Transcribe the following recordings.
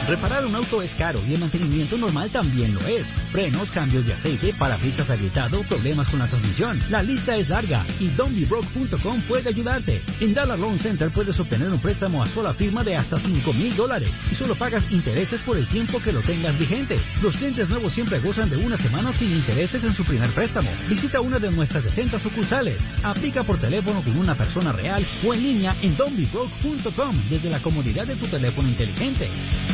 Reparar un auto es caro y el mantenimiento normal también lo es. Frenos, cambios de aceite, parabrisas agrietado, problemas con la transmisión. La lista es larga y don'tbebroke.com puede ayudarte. En Dallas Loan Center puedes obtener un préstamo a sola firma de hasta $5,000 y solo pagas intereses por el tiempo que lo tengas vigente. Los clientes nuevos siempre gozan de una semana sin intereses en su primer préstamo. Visita una de nuestras 60 sucursales. Aplica por teléfono con una persona real o en línea en don'tbebroke.com desde la comodidad de tu teléfono inteligente.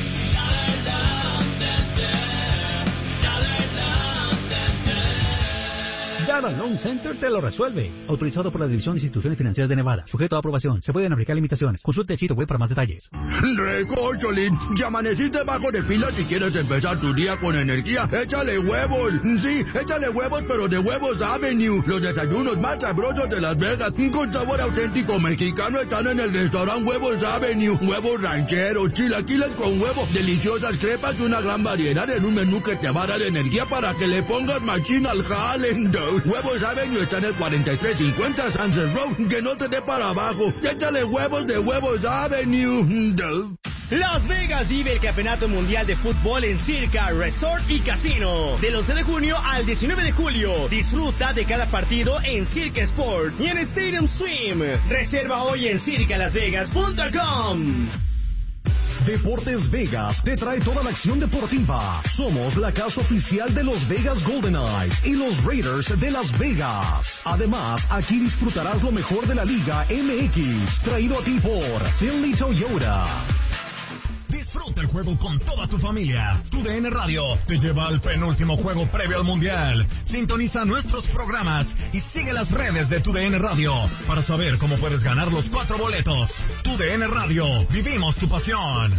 Dallas Loan Center te lo resuelve. Autorizado por la División de Instituciones Financieras de Nevada. Sujeto a aprobación. Se pueden aplicar limitaciones. Consulte el sitio web para más detalles. Recocholín, ya amaneciste bajo de pila. Si quieres empezar tu día con energía, échale huevos. Sí, échale huevos, pero de Huevos Avenue. Los desayunos más sabrosos de Las Vegas, con sabor auténtico mexicano, están en el restaurante Huevos Avenue. Huevos rancheros, chilaquiles con huevo, deliciosas crepas y una gran variedad en un menú que te va a dar energía para que le pongas machín al jale. Huevos Avenue está en el 4350 Sunset Road, que no te dé para abajo. Échale huevos de Huevos Avenue. Las Vegas vive el Campeonato Mundial de Fútbol en Circa Resort y Casino. Del 11 de junio al 19 de julio. Disfruta de cada partido en Circa Sport y en Stadium Swim. Reserva hoy en circalasvegas.com. Deportes Vegas te trae toda la acción deportiva. Somos la casa oficial de los Vegas Golden Knights y los Raiders de Las Vegas. Además, aquí disfrutarás lo mejor de la Liga MX, traído a ti por Finley Toyota. Disfruta el juego con toda tu familia. TUDN Radio te lleva al penúltimo juego previo al Mundial. Sintoniza nuestros programas y sigue las redes de TUDN Radio para saber cómo puedes ganar los 4 boletos. TUDN Radio, vivimos tu pasión.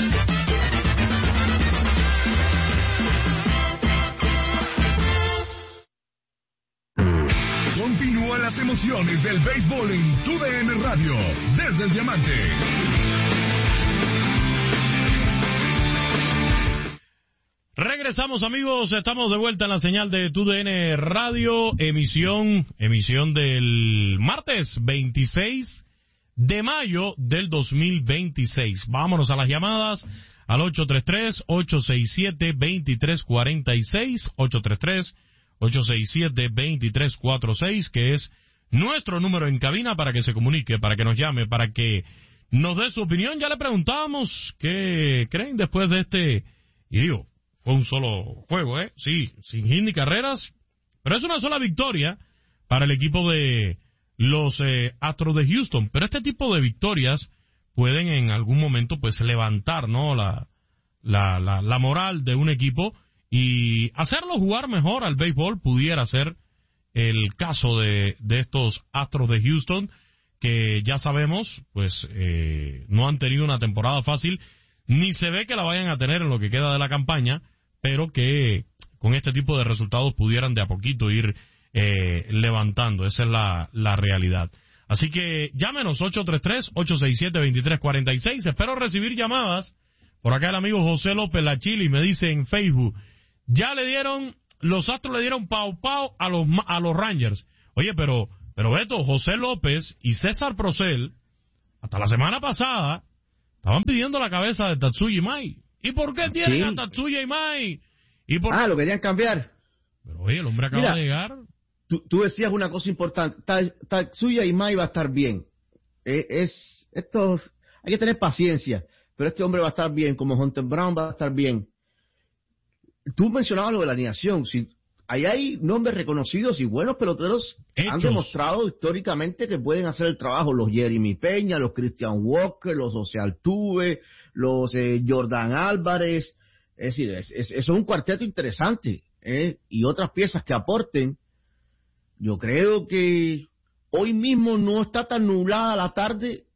Continúan las emociones del béisbol en TUDN Radio, desde el Diamante. Regresamos, amigos, estamos de vuelta en la señal de TUDN Radio, emisión del martes 26 de mayo del 2026. Vámonos a las llamadas al 833-867-2346, 833-867-2346, que es nuestro número en cabina para que se comunique, para que nos llame, para que nos dé su opinión. Ya le preguntamos qué creen después de este, y digo, fue un solo juego, sí, sin hit ni carreras, pero es una sola victoria para el equipo de los Astros de Houston. Pero este tipo de victorias pueden en algún momento pues levantar, ¿no?, la moral de un equipo y hacerlo jugar mejor al béisbol. Pudiera ser el caso de estos Astros de Houston, que ya sabemos pues no han tenido una temporada fácil, ni se ve que la vayan a tener en lo que queda de la campaña, pero que con este tipo de resultados pudieran de a poquito ir levantando. Esa es la realidad. Así que llámenos 833-867-2346. Espero recibir llamadas. Por acá el amigo José López La Chili me dice en Facebook, ya los Astros le dieron pau a los Rangers. Oye, pero Beto, José López y César Procel, hasta la semana pasada, estaban pidiendo la cabeza de Tatsuya Imai. ¿Y por qué tienen a Tatsuya Imai? Lo querían cambiar. Pero oye, el hombre acaba de llegar. Tú decías una cosa importante. Tatsuya Imai va a estar bien. Hay que tener paciencia, pero este hombre va a estar bien, como Hunter Brown va a estar bien. Tú mencionabas lo de la alineación. Ahí hay nombres reconocidos y buenos peloteros que han demostrado históricamente que pueden hacer el trabajo. Los Jeremy Peña, los Christian Walker, los José Altuve, los Jordan Álvarez. Es decir, es un cuarteto interesante, y otras piezas que aporten. Yo creo que hoy mismo no está tan nublada la tarde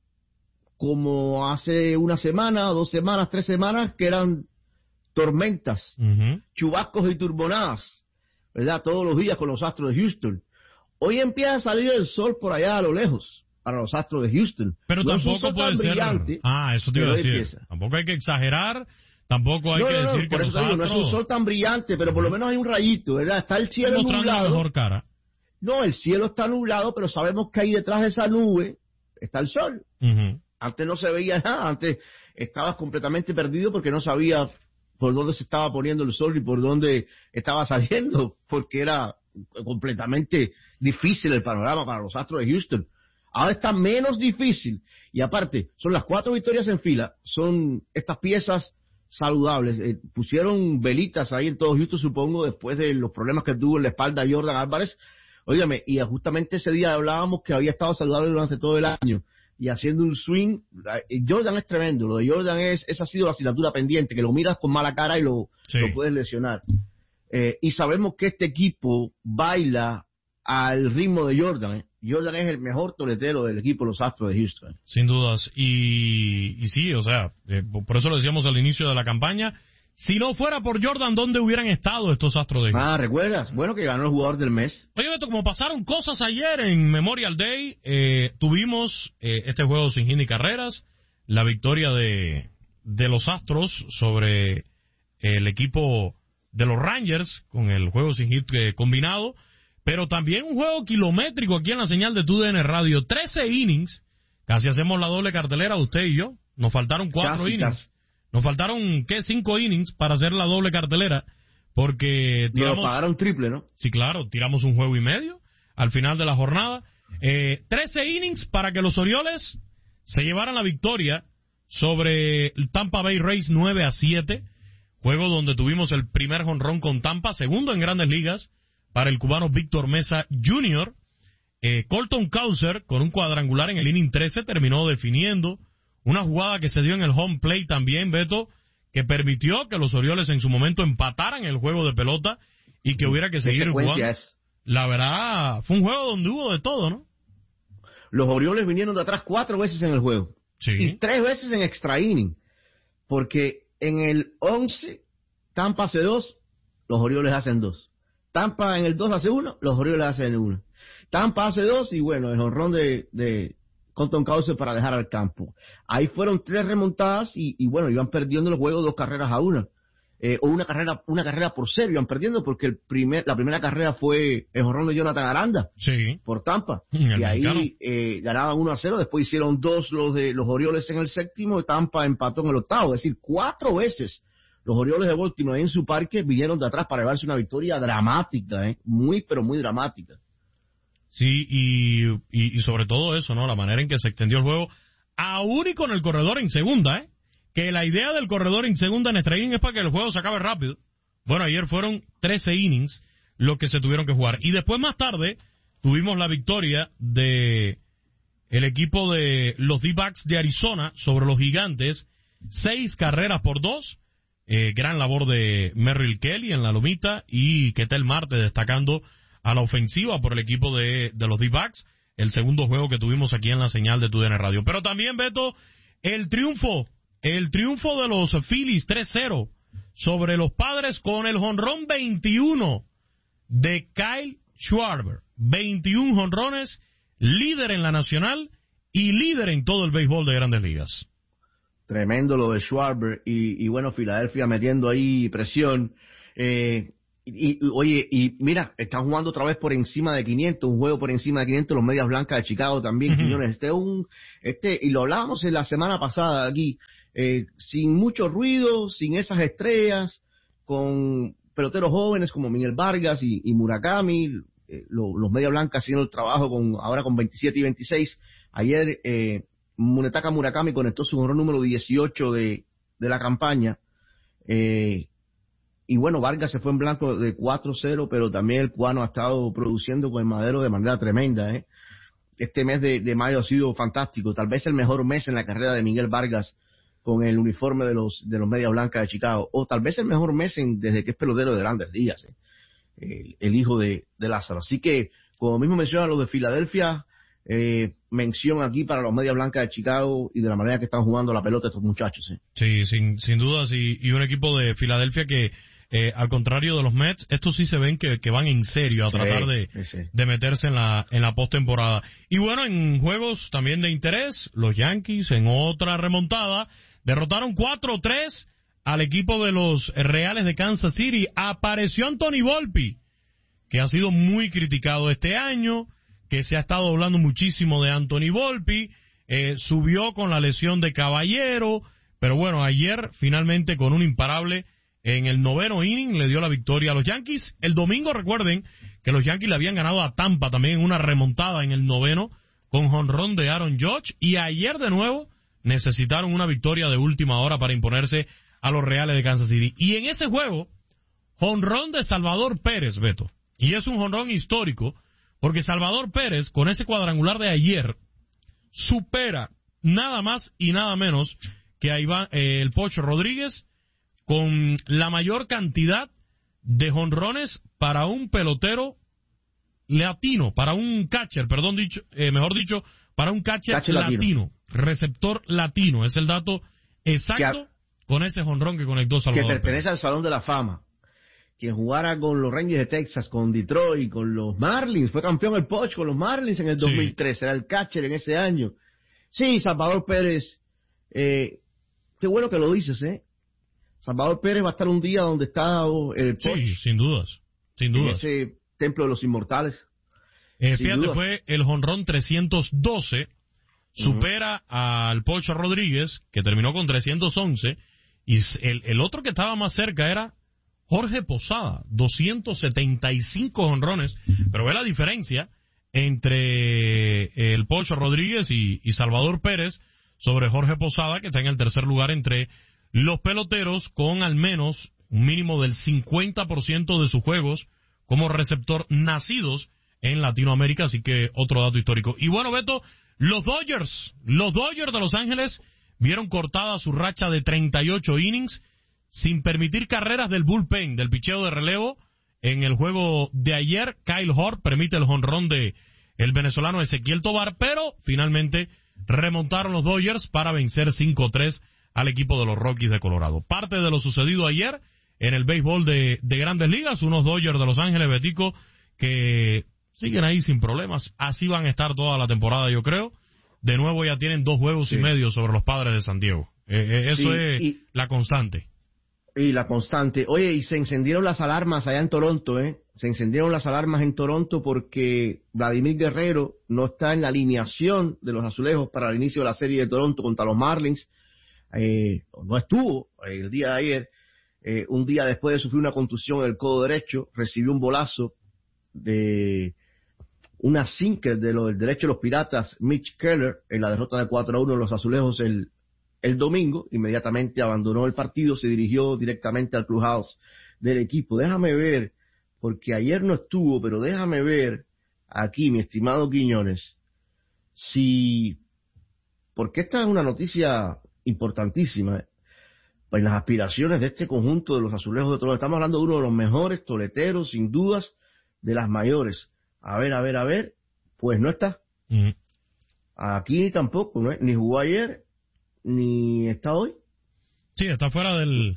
como hace una semana, 2 semanas, 3 semanas, que eran tormentas, chubascos y turbonadas, ¿verdad? Todos los días con los Astros de Houston. Hoy empieza a salir el sol por allá a lo lejos para los Astros de Houston. Pero no tampoco puede ser brillante. Eso te iba a decir. Tampoco hay que exagerar, tampoco hay que decir que por eso no es un sol tan brillante, pero por lo menos hay un rayito, ¿verdad? Está el cielo nublado. Mejor cara. No, el cielo está nublado, pero sabemos que ahí detrás de esa nube está el sol. Antes no se veía nada, antes estabas completamente perdido porque no sabías por dónde se estaba poniendo el sol y por dónde estaba saliendo, porque era completamente difícil el panorama para los Astros de Houston. Ahora está menos difícil, y aparte, son las 4 victorias en fila, son estas piezas saludables. Pusieron velitas ahí en todo Houston, supongo, después de los problemas que tuvo en la espalda Jordan Álvarez. Óigame, y justamente ese día hablábamos que había estado saludable durante todo el año, y haciendo un swing. Jordan es tremendo, lo de Jordan esa ha sido la asignatura pendiente, que lo miras con mala cara y lo puedes lesionar. Y sabemos que este equipo baila al ritmo de Jordan. Jordan es el mejor toletero del equipo, los Astros de Houston. Sin dudas. Y sí, o sea, por eso lo decíamos al inicio de la campaña. Si no fuera por Jordan, ¿dónde hubieran estado estos Astros de Houston? ¿Recuerdas? Bueno, que ganó el jugador del mes. Oye, Beto, como pasaron cosas ayer en Memorial Day, tuvimos este juego sin hit ni carreras, la victoria de los Astros sobre el equipo de los Rangers con el juego sin hit combinado, pero también un juego kilométrico aquí en la señal de TUDN Radio. 13 innings, casi hacemos la doble cartelera usted y yo. Nos faltaron 4 innings. Nos faltaron, 5 innings para hacer la doble cartelera, porque tiramos... Nos pagaron triple, ¿no? Sí, claro, tiramos un juego y medio al final de la jornada. 13 innings para que los Orioles se llevaran la victoria sobre el Tampa Bay Rays 9-7, juego donde tuvimos el primer jonrón con Tampa, segundo en Grandes Ligas para el cubano Víctor Mesa Jr. Colton Cowser, con un cuadrangular en el inning 13, terminó definiendo una jugada que se dio en el home plate también, Beto, que permitió que los Orioles en su momento empataran el juego de pelota y que hubiera que seguir jugando. La verdad, fue un juego donde hubo de todo, ¿no? Los Orioles vinieron de atrás 4 veces en el juego. Sí. Y 3 veces en extra inning. Porque en el 11, Tampa hace 2, los Orioles hacen 2. Tampa en el 2 hace 1, los Orioles hacen 1. Tampa hace 2 y bueno, el jonrón de Colton Cowser para dejar al campo. Ahí fueron 3 remontadas y bueno, iban perdiendo el juego 2 carreras a 1. O una carrera por 0 iban perdiendo porque la primera carrera fue el jonrón de Jonathan Aranda por Tampa. Y ahí ganaban 1-0, después hicieron 2 los Orioles en el séptimo y Tampa empató en el octavo. Es decir, 4 veces los Orioles de Baltimore ahí en su parque vinieron de atrás para llevarse una victoria dramática, muy pero muy dramática. Sí, y sobre todo eso, ¿no? La manera en que se extendió el juego, aún y con el corredor en segunda, que la idea del corredor en segunda en extra inning es para que el juego se acabe rápido. Bueno, ayer fueron 13 innings lo que se tuvieron que jugar. Y después, más tarde, tuvimos la victoria de el equipo de los D-Backs de Arizona sobre los Gigantes, 6 carreras por 2. Gran labor de Merrill Kelly en la lomita y Ketel Marte destacando a la ofensiva por el equipo de los D-Backs, el segundo juego que tuvimos aquí en la señal de TUDN Radio. Pero también, Beto, el triunfo de los Phillies 3-0 sobre los Padres con el jonrón 21 de Kyle Schwarber. 21 jonrones, líder en la Nacional y líder en todo el béisbol de Grandes Ligas. Tremendo lo de Schwarber y bueno, Filadelfia metiendo ahí presión. Y mira, están jugando otra vez por encima de 500, un juego por encima de 500, los Medias Blancas de Chicago también, Quiñones. Y lo hablábamos en la semana pasada aquí, sin mucho ruido, sin esas estrellas, con peloteros jóvenes como Miguel Vargas y Murakami, los Medias Blancas haciendo el trabajo ahora con 27 y 26. Ayer, Munetaka Murakami conectó su jonrón número 18 de la campaña, y bueno, Vargas se fue en blanco de 4-0, pero también el cubano ha estado produciendo con el madero de manera tremenda. Este mes de mayo ha sido fantástico, tal vez el mejor mes en la carrera de Miguel Vargas con el uniforme de los Medias Blancas de Chicago, o tal vez el mejor mes desde que es pelotero de Grandes Ligas, el hijo de Lázaro. Así que, como mismo mencionan los de Filadelfia, mención aquí para los Medias Blancas de Chicago y de la manera que están jugando la pelota estos muchachos. Sí, sin dudas, y un equipo de Filadelfia que al contrario de los Mets, estos sí se ven que van en serio a tratar de meterse en la postemporada. Y bueno, en juegos también de interés, los Yankees en otra remontada derrotaron 4-3 al equipo de los Reales de Kansas City. Apareció Anthony Volpe, que ha sido muy criticado este año, que se ha estado hablando muchísimo de Anthony Volpe, subió con la lesión de Caballero, Pero bueno, ayer finalmente con un imparable en el 9º inning le dio la victoria a los Yankees. El domingo recuerden que los Yankees le habían ganado a Tampa también en una remontada en el 9º con jonrón de Aaron Judge, y ayer de nuevo necesitaron una victoria de última hora para imponerse a los Reales de Kansas City. Y en ese juego, jonrón de Salvador Pérez, Beto. Y es un jonrón histórico, porque Salvador Pérez, con ese cuadrangular de ayer, supera nada más y nada menos que a el Pocho Rodríguez con la mayor cantidad de jonrones para un pelotero latino, para un catcher, mejor dicho, para un catcher latino, receptor latino. Es el dato exacto con ese jonrón que conectó Salvador que pertenece Pérez. al Salón de la Fama. Quien jugara con los Rangers de Texas, con Detroit, con los Marlins, fue campeón el Poch con los Marlins en el 2003, era el catcher en ese año. Sí, Salvador Pérez, qué bueno que lo dices, Salvador Pérez va a estar un día donde está el Poch. Sí, sin dudas. En ese templo de los inmortales. Fíjate, fue el jonrón 312, supera al Pocho Rodríguez, que terminó con 311, y el otro que estaba más cerca era Jorge Posada, 275 jonrones, pero ve la diferencia entre el Pocho Rodríguez y Salvador Pérez sobre Jorge Posada, que está en el tercer lugar entre los peloteros con al menos un mínimo del 50% de sus juegos como receptor nacidos en Latinoamérica, así que otro dato histórico. Y bueno, Beto, los Dodgers de Los Ángeles vieron cortada su racha de 38 innings sin permitir carreras del bullpen, del picheo de relevo. En el juego de ayer, Kyle Hort permite el jonrón de el venezolano Ezequiel Tovar, pero finalmente remontaron los Dodgers para vencer 5-3 al equipo de los Rockies de Colorado. Parte de lo sucedido ayer en el béisbol de Grandes Ligas, unos Dodgers de Los Ángeles, Betico, que siguen ahí sin problemas. Así van a estar toda la temporada, yo creo. De nuevo ya tienen 2 juegos y medio sobre los Padres de San Diego. Eso es la constante. Y la constante. Oye, y se encendieron las alarmas allá en Toronto, Se encendieron las alarmas en Toronto porque Vladimir Guerrero no está en la alineación de los Azulejos para el inicio de la serie de Toronto contra los Marlins. No estuvo el día de ayer. Un día después de sufrir una contusión en el codo derecho, recibió un bolazo de una sinker del derecho de los Piratas, Mitch Keller, en la derrota de 4-1 en los Azulejos el domingo. Inmediatamente abandonó el partido, se dirigió directamente al clubhouse del equipo. Déjame ver, porque ayer no estuvo, pero déjame ver aquí, mi estimado Quiñones, porque esta es una noticia importantísima en las aspiraciones de este conjunto de los Azulejos de Toronto. Estamos hablando de uno de los mejores toleteros, sin dudas, de las mayores. A ver, pues no está. Aquí tampoco, ¿no? Ni jugó ayer, ni está hoy. Sí, está fuera del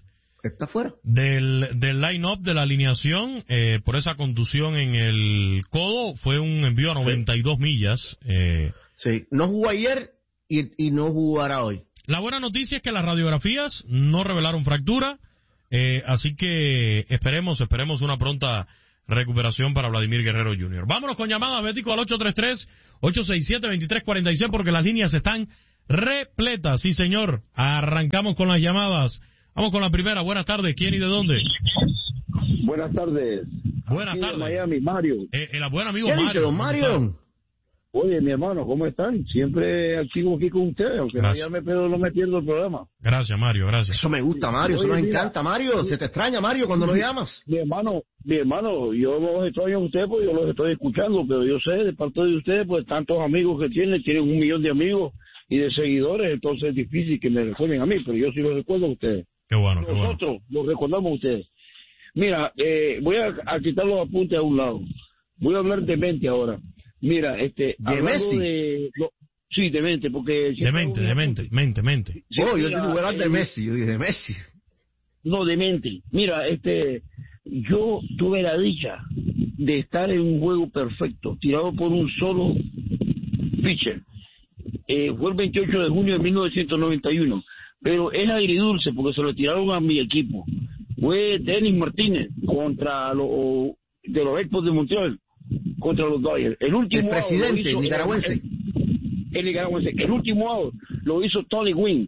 line-up de la alineación por esa contusión en el codo. Fue un envío a 92 millas. Sí, no jugó ayer y no jugará hoy. La buena noticia es que las radiografías no revelaron fractura, así que esperemos una pronta recuperación para Vladimir Guerrero Jr. Vámonos con llamadas, Bético, al 833-867-2346, porque las líneas están repletas. Sí, señor. Arrancamos con las llamadas. Vamos con la primera. Buenas tardes. ¿Quién y de dónde? Buenas tardes. Buenas tardes. De Miami, Mario. El buen amigo ¿Qué Mario. dice, don Mario? Oye, mi hermano, ¿cómo están? Siempre activo aquí con ustedes, aunque no llame, pero no me pierdo el programa. Gracias, Mario, gracias. Eso me gusta, Mario, eso nos encanta, Mario. ¿Se te extraña, Mario, cuando nos llamas? Mi hermano, yo los extraño a ustedes porque yo los estoy escuchando, pero yo sé, de parte de ustedes, pues tantos amigos que tienen 1 millón de amigos y de seguidores, entonces es difícil que me recuerden a mí, pero yo sí los recuerdo a ustedes. Qué bueno, Nosotros los recordamos a ustedes. Mira, voy a quitar los apuntes a un lado. Voy a hablar de mente ahora. Mira, ¿De Messi? Sí, de mente, porque... De mente. Sí, yo te voy a hablar de Messi, yo dije de Messi. No, de mente. Mira, yo tuve la dicha de estar en un juego perfecto, tirado por un solo pitcher. Fue el 28 de junio de 1991, pero es agridulce porque se lo tiraron a mi equipo. Fue Denis Martínez contra de los Expos de Montreal, contra los Dodgers. El último el presidente nicaragüense. El último out lo hizo Tony Gwynn.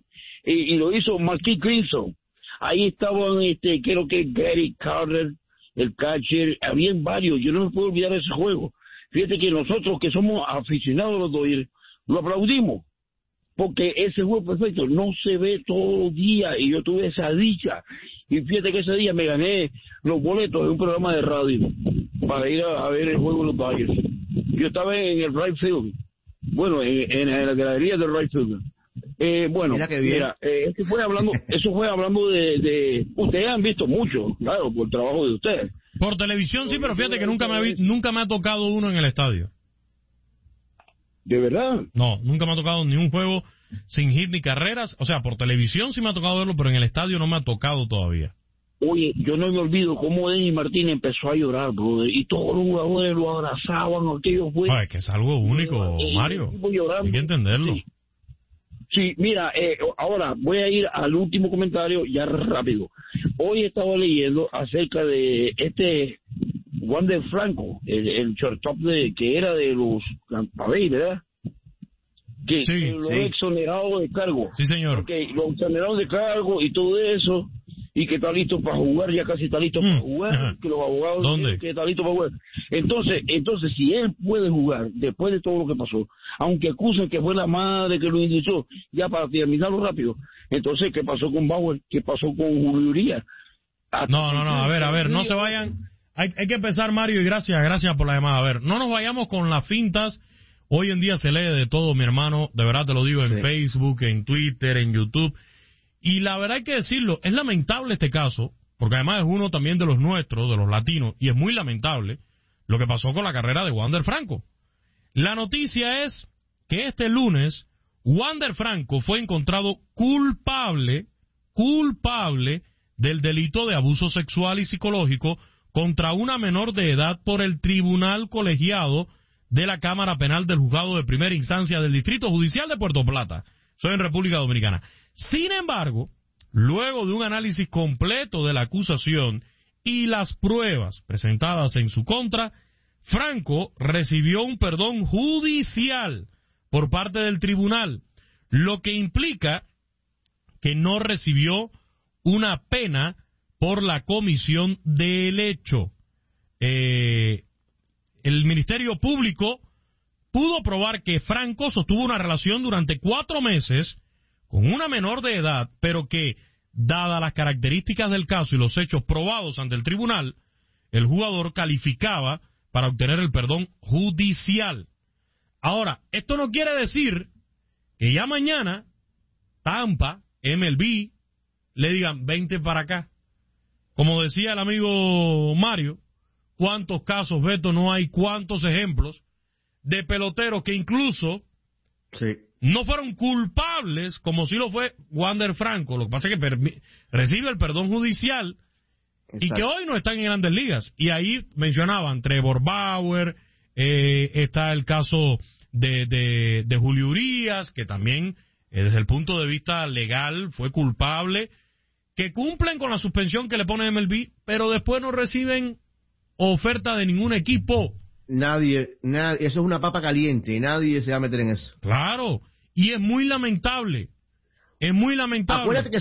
y lo hizo Marquis Crimson. Ahí estaban, creo que Gary Carter, el catcher, habían varios, yo no me puedo olvidar de ese juego. Fíjate que nosotros que somos aficionados a los Dodgers, lo aplaudimos, porque ese juego perfecto no se ve todos los días, y yo tuve esa dicha, y fíjate que ese día me gané los boletos de un programa de radio, para ir a ver el juego de los Dodgers. Yo estaba en el right field, bueno, en la galería del right field. Mira, eso fue hablando de ustedes han visto mucho, claro, por el trabajo de ustedes. Por televisión sí, pero fíjate que nunca me ha tocado uno en el estadio. ¿De verdad? No, nunca me ha tocado ni un juego sin hit ni carreras. O sea, por televisión sí me ha tocado verlo, pero en el estadio no me ha tocado todavía. Oye, yo no me olvido cómo Denny Martínez empezó a llorar, brother, y todos los jugadores lo abrazaban, aquellos juegos. Es que es algo único, Mario. Hay que entenderlo. Sí, mira, ahora voy a ir al último comentario ya rápido. Hoy estaba leyendo acerca de Wander Franco, el shortstop que era de los Tampa Bay, ¿verdad? Que lo exonerado de cargo. Sí, señor. Okay, lo exoneraron de cargo y todo eso, y que está listo para jugar, ya casi está listo para jugar, que los abogados dicen que está listo para jugar. Entonces, si él puede jugar después de todo lo que pasó, aunque acusen que fue la madre que lo inició, ya para terminarlo rápido, entonces, ¿qué pasó con Bauer? ¿Qué pasó con Julio Urias? No, a ver, no se vayan. Hay que empezar, Mario, y gracias por la llamada. A ver, no nos vayamos con las fintas. Hoy en día se lee de todo, mi hermano, de verdad te lo digo, en Facebook, en Twitter, en YouTube. Y la verdad hay que decirlo, es lamentable este caso, porque además es uno también de los nuestros, de los latinos, y es muy lamentable lo que pasó con la carrera de Wander Franco. La noticia es que este lunes Wander Franco fue encontrado culpable del delito de abuso sexual y psicológico contra una menor de edad por el Tribunal Colegiado de la Cámara Penal del Juzgado de Primera Instancia del Distrito Judicial de Puerto Plata. Eso en República Dominicana. Sin embargo, luego de un análisis completo de la acusación y las pruebas presentadas en su contra, Franco recibió un perdón judicial por parte del tribunal, lo que implica que no recibió una pena por la comisión del hecho. El Ministerio Público pudo probar que Franco sostuvo una relación durante 4 meses con una menor de edad, pero que, dadas las características del caso y los hechos probados ante el tribunal, el jugador calificaba para obtener el perdón judicial. Ahora, esto no quiere decir que ya mañana Tampa, MLB, le digan 20 para acá. Como decía el amigo Mario, ¿cuántos casos, Beto, no hay? ¿Cuántos ejemplos de peloteros que incluso no fueron culpables, como si lo fue Wander Franco? Lo que pasa es que recibe el perdón judicial. Exacto. Y que hoy no están en Grandes Ligas. Y ahí mencionaban Trevor Bauer, está el caso de Julio Urias, que también desde el punto de vista legal fue culpable, que cumplen con la suspensión que le pone MLB, pero después no reciben oferta de ningún equipo. Nadie, eso es una papa caliente, nadie se va a meter en eso. Claro, y es muy lamentable. Es muy lamentable. Acuérdate que